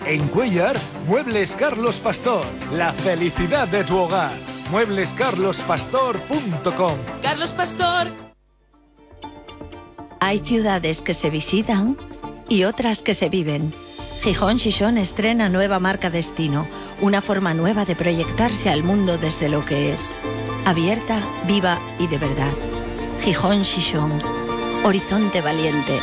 En Cuéllar, Muebles Carlos Pastor. La felicidad de tu hogar. mueblescarlospastor.com. ¡Carlos Pastor! Hay ciudades que se visitan y otras que se viven. Gijón Xixón estrena nueva marca Destino, una forma nueva de proyectarse al mundo desde lo que es. Abierta, viva y de verdad. Gijón Xixón. Horizonte valiente.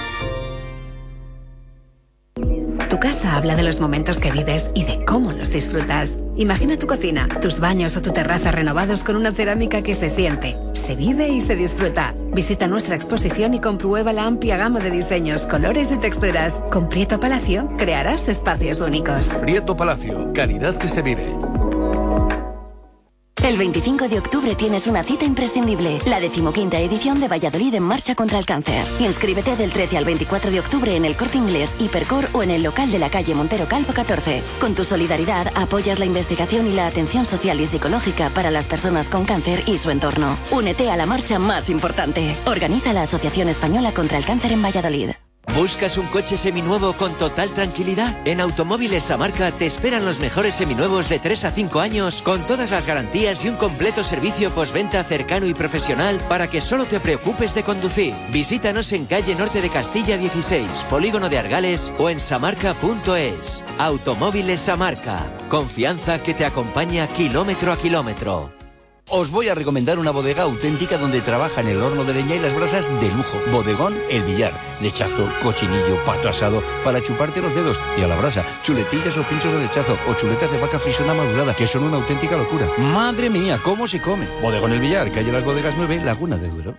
Tu casa habla de los momentos que vives y de cómo los disfrutas. Imagina tu cocina, tus baños o tu terraza renovados con una cerámica que se siente, se vive y se disfruta. Visita nuestra exposición y comprueba la amplia gama de diseños, colores y texturas. Con Prieto Palacio crearás espacios únicos. Prieto Palacio, calidad que se vive. El 25 de octubre tienes una cita imprescindible, la 15ª edición de Valladolid en Marcha contra el Cáncer. Inscríbete del 13 al 24 de octubre en el Corte Inglés, Hipercor o en el local de la calle Montero Calvo 14. Con tu solidaridad apoyas la investigación y la atención social y psicológica para las personas con cáncer y su entorno. Únete a la marcha más importante. Organiza la Asociación Española contra el Cáncer en Valladolid. ¿Buscas un coche seminuevo con total tranquilidad? En Automóviles Samarca te esperan los mejores seminuevos de 3 a 5 años con todas las garantías y un completo servicio postventa cercano y profesional para que solo te preocupes de conducir. Visítanos en calle Norte de Castilla 16, Polígono de Argales o en samarca.es. Automóviles Samarca. Confianza que te acompaña kilómetro a kilómetro. Os voy a recomendar una bodega auténtica donde trabajan el horno de leña y las brasas de lujo. Bodegón El Villar. Lechazo, cochinillo, pato asado, para chuparte los dedos. Y a la brasa, chuletillas o pinchos de lechazo o chuletas de vaca frisona madurada, que son una auténtica locura. ¡Madre mía, cómo se come! Bodegón El Villar, calle Las Bodegas 9, Laguna de Duero.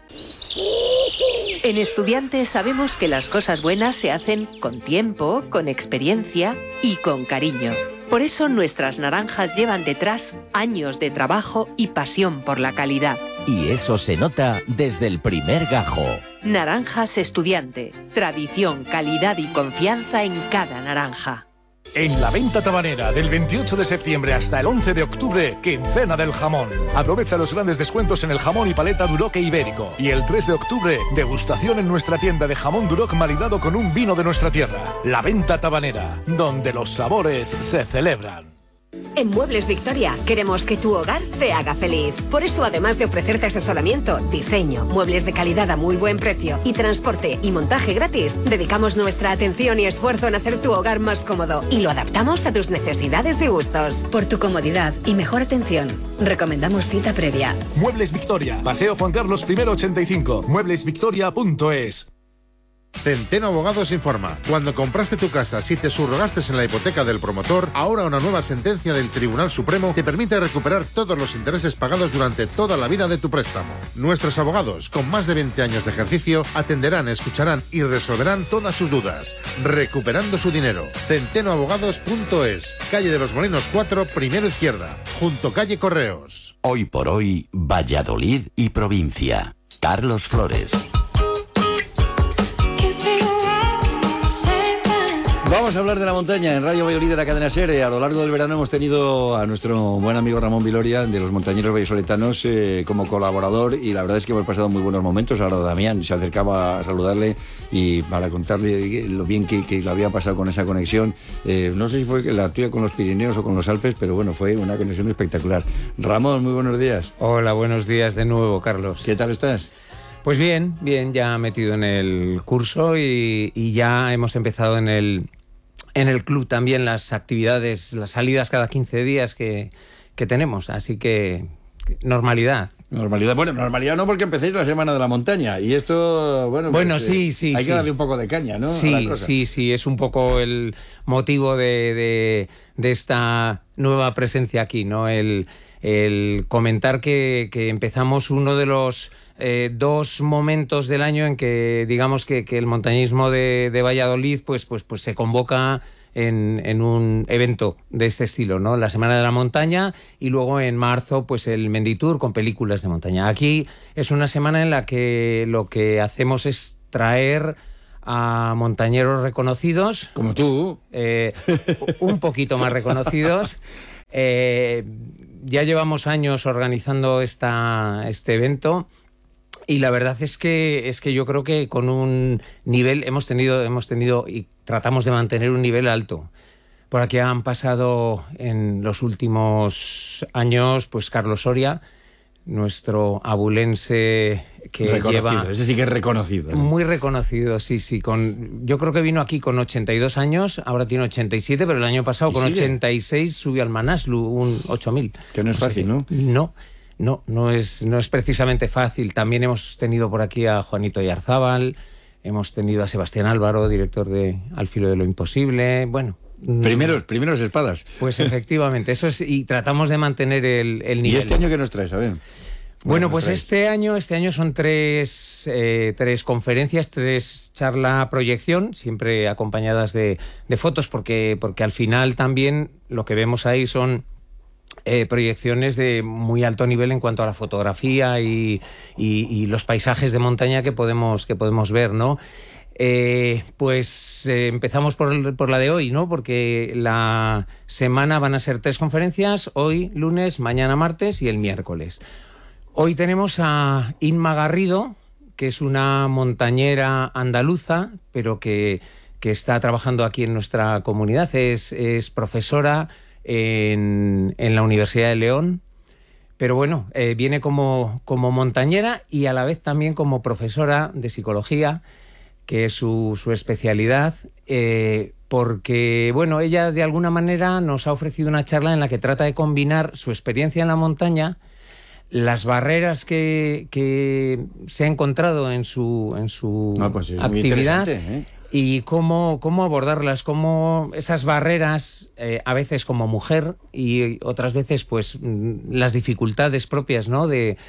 En Estudiantes sabemos que las cosas buenas se hacen con tiempo, con experiencia y con cariño. Por eso nuestras naranjas llevan detrás años de trabajo y pasión por la calidad. Y eso se nota desde el primer gajo. Naranjas Estudiante. Tradición, calidad y confianza en cada naranja. En la venta tabanera del 28 de septiembre hasta el 11 de octubre, quincena del jamón. Aprovecha los grandes descuentos en el jamón y paleta Duroc e Ibérico. Y el 3 de octubre, degustación en nuestra tienda de jamón Duroc maridado con un vino de nuestra tierra. La venta tabanera, donde los sabores se celebran. En Muebles Victoria queremos que tu hogar te haga feliz. Por eso, además de ofrecerte asesoramiento, diseño, muebles de calidad a muy buen precio y transporte y montaje gratis, dedicamos nuestra atención y esfuerzo en hacer tu hogar más cómodo y lo adaptamos a tus necesidades y gustos. Por tu comodidad y mejor atención, recomendamos cita previa. Muebles Victoria, Paseo Juan Carlos I 85, mueblesvictoria.es. Centeno Abogados informa. Cuando compraste tu casa, si te subrogaste en la hipoteca del promotor, ahora una nueva sentencia del Tribunal Supremo te permite recuperar todos los intereses pagados durante toda la vida de tu préstamo. Nuestros abogados, con más de 20 años de ejercicio, atenderán, escucharán y resolverán todas sus dudas, recuperando su dinero. Centenoabogados.es, calle de los Molinos 4, primero izquierda, junto calle Correos. Hoy por hoy, Valladolid y provincia. Carlos Flores. Vamos a hablar de la montaña en Radio Valladolid de la cadena SER. A lo largo del verano hemos tenido a nuestro buen amigo Ramón Viloria de los Montañeros Vallisoletanos como colaborador, y la verdad es que hemos pasado muy buenos momentos. Ahora Damián se acercaba a saludarle y para contarle lo bien que lo había pasado con esa conexión. No sé si fue la tuya con los Pirineos o con los Alpes, pero bueno, fue una conexión espectacular. Ramón, muy buenos días. Hola, buenos días de nuevo, Carlos. ¿Qué tal estás? Pues bien, ya metido en el curso y ya hemos empezado en el club también las actividades, las salidas cada 15 días que tenemos, así que normalidad. Normalidad, bueno, normalidad no, porque empecéis la Semana de la Montaña y esto, bueno, pues, sí. Hay que darle un poco de caña, ¿no? Sí, a la cosa. sí, es un poco el motivo de esta nueva presencia aquí, ¿no? El comentar que empezamos uno de los dos momentos del año en que digamos que el montañismo de Valladolid pues se convoca en un evento de este estilo, ¿no? La Semana de la Montaña y luego en marzo pues el Menditour con películas de montaña. Aquí es una semana en la que lo que hacemos es traer a montañeros reconocidos. Como tú. Un poquito más reconocidos. Ya llevamos años organizando este evento. Y la verdad es que yo creo que con un nivel hemos tenido y tratamos de mantener un nivel alto. Por aquí han pasado en los últimos años, pues Carlos Soria, nuestro abulense que reconocido, ese sí que es reconocido. Muy reconocido, sí. Yo creo que vino aquí con 82 años, ahora tiene 87, pero el año pasado con 86 subió al Manaslu, un 8000. Que no es fácil, ¿no? No es precisamente fácil. También hemos tenido por aquí a Juanito Yarzábal, hemos tenido a Sebastián Álvaro, director de Al filo de lo imposible, bueno... Primeros espadas. Pues efectivamente, eso es, y tratamos de mantener el nivel. ¿Y este año qué nos traes? A ver. Bueno, pues este año son tres conferencias, 3 charla proyección, siempre acompañadas de fotos, porque al final también lo que vemos ahí son proyecciones de muy alto nivel en cuanto a la fotografía y los paisajes de montaña que podemos ver, ¿no? Empezamos por la de hoy, ¿no? Porque la semana van a ser 3 conferencias, hoy lunes, mañana martes y el miércoles. Hoy tenemos a Inma Garrido, que es una montañera andaluza, pero que está trabajando aquí en nuestra comunidad. Es profesora en la Universidad de León, pero bueno, viene como montañera y a la vez también como profesora de psicología, que es su especialidad, porque bueno, ella de alguna manera nos ha ofrecido una charla en la que trata de combinar su experiencia en la montaña, las barreras que se ha encontrado en su actividad, y cómo abordarlas, cómo esas barreras, a veces como mujer y otras veces pues las dificultades propias, ¿no? de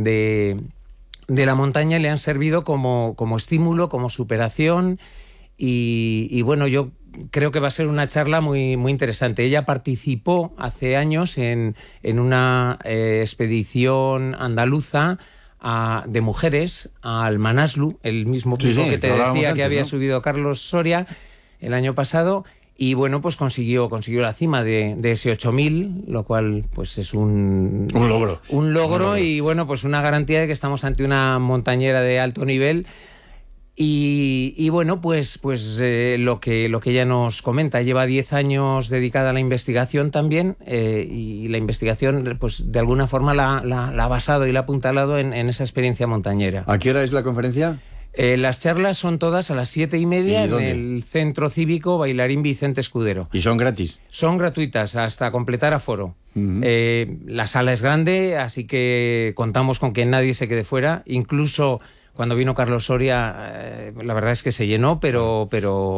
la montaña le han servido como estímulo, como superación y bueno, yo creo que va a ser una charla muy, muy interesante. Ella participó hace años en una expedición andaluza de mujeres al Manaslu, el mismo pico que te decía que había subido Carlos Soria el año pasado. Y bueno, pues consiguió la cima de ese 8000, lo cual pues es un logro. Un logro y bueno, pues una garantía de que estamos ante una montañera de alto nivel. Y bueno, pues lo que ella nos comenta, lleva 10 años dedicada a la investigación también, y la investigación pues de alguna forma la ha basado y la ha apuntalado en esa experiencia montañera. ¿A qué hora es la conferencia? Las charlas son todas a las 7:30 en el Centro Cívico Bailarín Vicente Escudero. ¿Y son gratis? Son gratuitas hasta completar aforo. La sala es grande, así que contamos con que nadie se quede fuera. Incluso cuando vino Carlos Soria, la verdad es que se llenó, pero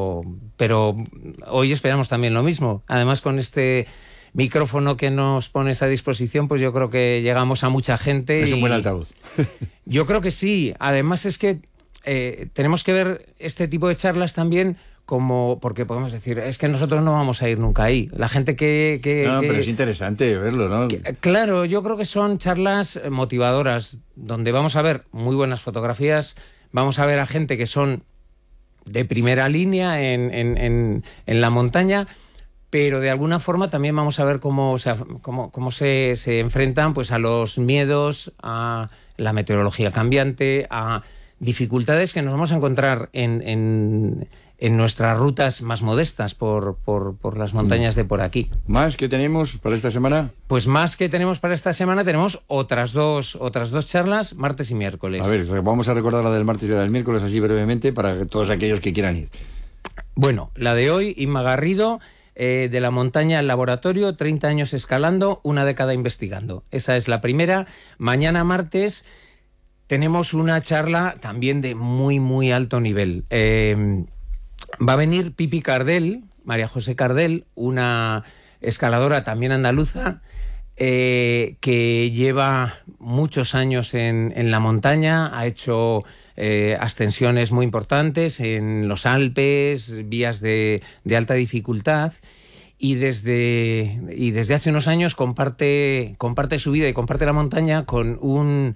hoy esperamos también lo mismo. Además, con este micrófono que nos pones a disposición, pues yo creo que llegamos a mucha gente. Es un buen altavoz. Yo creo que sí. Además es que tenemos que ver este tipo de charlas también porque podemos decir, es que nosotros no vamos a ir nunca ahí. La gente pero es interesante verlo, ¿no? Claro, yo creo que son charlas motivadoras, donde vamos a ver muy buenas fotografías, vamos a ver a gente que son de primera línea en la montaña, pero de alguna forma también vamos a ver cómo se enfrentan pues a los miedos, a la meteorología cambiante, a dificultades que nos vamos a encontrar en nuestras rutas más modestas por las montañas de por aquí. ¿Más que tenemos para esta semana? Pues más que tenemos para esta semana, tenemos otras dos charlas, martes y miércoles. A ver, vamos a recordar la del martes y la del miércoles así brevemente para todos aquellos que quieran ir. Bueno, la de hoy, Inma Garrido, de la montaña al laboratorio, 30 años escalando, una década investigando. Esa es la primera. Mañana martes tenemos una charla también de muy, muy alto nivel. Va a venir Pipi Cardel, María José Cardel, una escaladora también andaluza, que lleva muchos años en la montaña, ha hecho ascensiones muy importantes en los Alpes, vías de alta dificultad, y desde hace unos años comparte su vida y comparte la montaña con un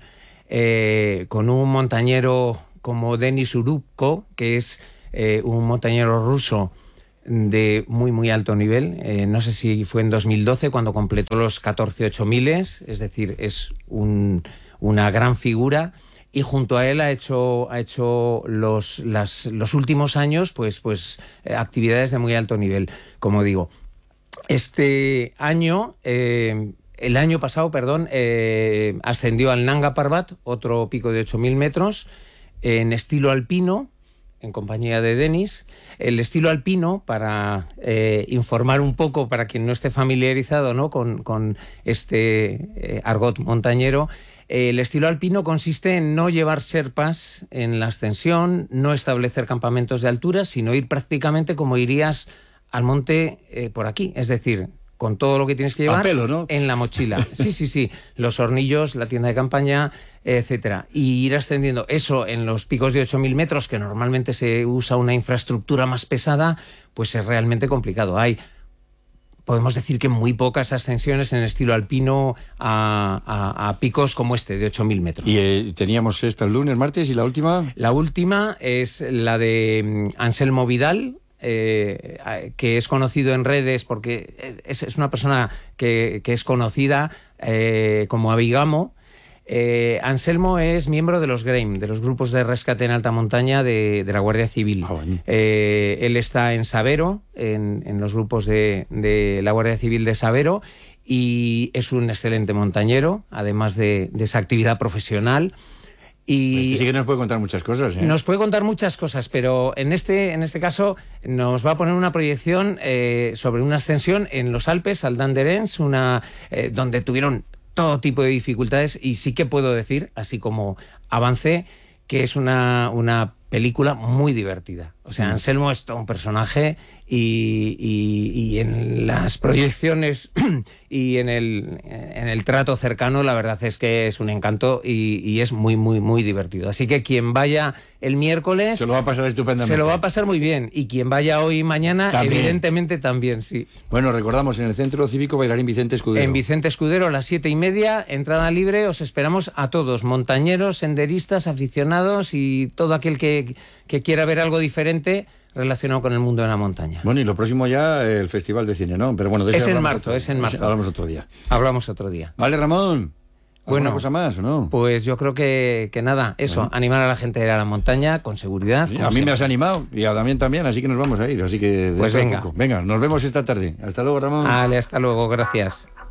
montañero como Denis Urubko, que es un montañero ruso de muy, muy alto nivel. No sé si fue en 2012 cuando completó los 14 8000, es decir, es una gran figura. Y junto a él ha hecho los últimos años pues actividades de muy alto nivel. Como digo, Este año, el año pasado, ascendió al Nanga Parbat, otro pico de 8.000 metros, en estilo alpino, en compañía de Denis. El estilo alpino, para informar un poco, para quien no esté familiarizado, ¿no?, con este argot montañero, el estilo alpino consiste en no llevar sherpas en la ascensión, no establecer campamentos de altura, sino ir prácticamente como irías al monte por aquí, es decir, con todo lo que tienes que llevar a pelo, ¿no?, en la mochila. Sí, los hornillos, la tienda de campaña, etcétera. Y ir ascendiendo eso en los picos de 8.000 metros, que normalmente se usa una infraestructura más pesada, pues es realmente complicado. Podemos decir que muy pocas ascensiones en estilo alpino a picos como este, de 8.000 metros. Y teníamos esta el lunes, martes, ¿y la última? La última es la de Anselmo Vidal, que es conocido en redes porque es una persona que es conocida como Abigamo. Anselmo es miembro de los GREIM, de los grupos de rescate en alta montaña de la Guardia Civil. Bueno. Él está en Sabero, en los grupos de la Guardia Civil de Sabero, y es un excelente montañero, además de esa actividad profesional. Y sí que nos puede contar muchas cosas, ¿eh? Nos puede contar muchas cosas, pero en este caso nos va a poner una proyección sobre una ascensión en los Alpes, al Dent d'Herens, donde tuvieron todo tipo de dificultades, y sí que puedo decir, así como avance, que es una película muy divertida. O sea, Anselmo es todo un personaje, y en las proyecciones y en el trato cercano, la verdad es que es un encanto y es muy, muy, muy divertido. Así que quien vaya el miércoles se lo va a pasar estupendamente. Se lo va a pasar muy bien. Y quien vaya hoy y mañana, también. Evidentemente también, sí. Bueno, recordamos, en el Centro Cívico Bailarín Vicente Escudero. En Vicente Escudero, a las 7:30, entrada libre. Os esperamos a todos, montañeros, senderistas, aficionados y todo aquel que quiera ver algo diferente relacionado con el mundo de la montaña. Bueno, y lo próximo ya, el Festival de Cine, ¿no? Pero bueno, es en marzo. Hablamos otro día. Hablamos otro día. Vale, Ramón. Bueno, cosa más, ¿o no? Pues yo creo que nada, eso, animar a la gente a ir a la montaña con seguridad. Sí, a mí me has animado y a Damián también, así que nos vamos a ir. Así que pues venga. Venga, nos vemos esta tarde. Hasta luego, Ramón. Vale, hasta luego, gracias.